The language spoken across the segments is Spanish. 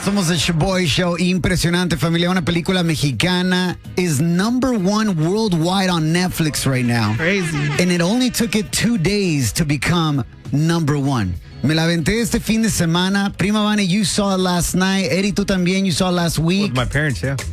Somos el Shaboy Show. Impresionante, familia. Una película mexicana is #1 worldwide on Netflix right now. Crazy. And it only took it 2 days to become #1. Me la aventé este fin de semana. Prima Vani, you saw it last night. Eddie, tú también, you saw it last week. With my parents, yeah.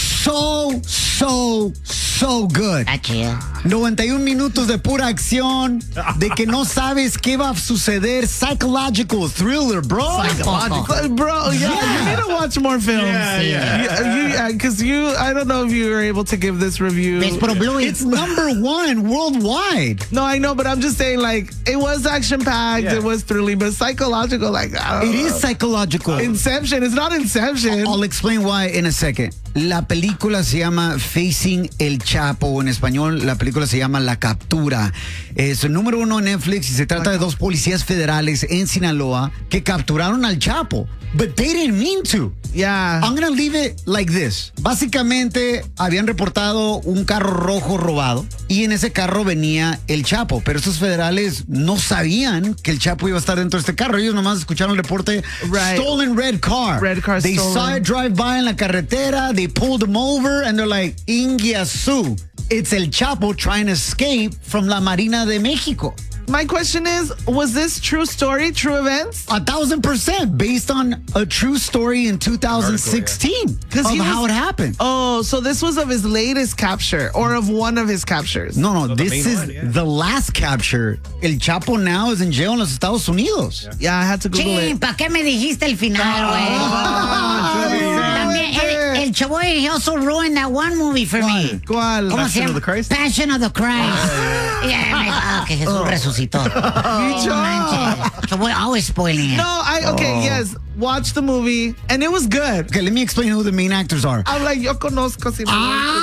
So good. Está chido. 91 minutos de pura acción, de que no sabes qué va a suceder. Psychological thriller, bro. Bro, yeah, you need to watch more films. Yeah. Because I don't know if you were able to give this review. Ves por Bluey. It's #1 worldwide. No, I know, but I'm just saying, like, it was action-packed, Yeah. it was thrilling, but psychological, like, I don't It know. is psychological. Inception. It's not Inception. I'll explain why in a second. La película se llama Facing el Chapo. En español, la película se llama La Captura. Es el #1 en Netflix y se trata de dos policías federales en Sinaloa que capturaron al Chapo. But they didn't mean to. Yeah. I'm gonna leave it like this. Básicamente, habían reportado un carro rojo robado y en ese carro venía el Chapo. Pero estos federales no sabían que el Chapo iba a estar dentro de este carro. Ellos nomás escucharon el reporte, Right. stolen red car. Red car They stolen. saw it drive by en la carretera. They pulled him over and they're like, Inguiazú. It's el Chapo trying to escape from la Marina de México. My question is, was this true story, true events? 1,000% based on a true story in 2016 of he was- how it happened. Oh, so this was of his latest capture or of one of his captures? No, the this main is one, yeah. the last capture. El Chapo now is in jail en los Estados Unidos. Yeah, I had to Google Chin, it. ¿para qué me dijiste el final, güey? También el Chaboy, he also ruined that one movie for me. ¿Cuál? ¿Cómo se Passion llama? of the Christ? Passion of the Christ. Que Jesús resucitó. No manches. Chaboy always spoiling it. No, yes, watch the movie, and it was good. Okay, let me explain who the main actors are. I'm like, yo conozco. Si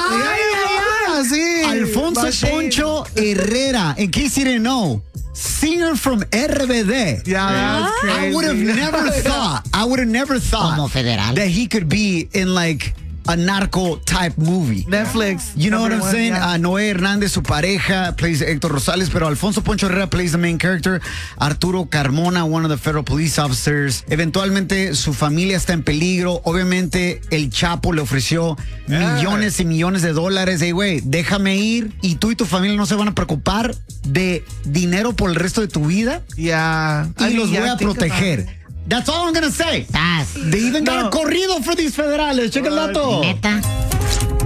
sí. Alfonso Machine. Poncho Herrera, in case you didn't know, singer from RBD. Yeah, that's crazy. I would have never thought Como federal. that he could be in like a narco type movie. Netflix. You know what I'm #1, saying? yeah. Noé Hernández, su pareja, plays Héctor Rosales, pero Alfonso Poncho Herrera plays the main character. Arturo Carmona, one of the federal police officers. Eventualmente, su familia está en peligro. Obviamente, el Chapo le ofreció millones y millones de dólares. Hey, güey, déjame ir y tú y tu familia no se van a preocupar de dinero por el resto de tu vida Yeah. y los voy a think about proteger. it. That's all I'm gonna say. Estás. They even got a corrido for these federales. Check el dato. Neta.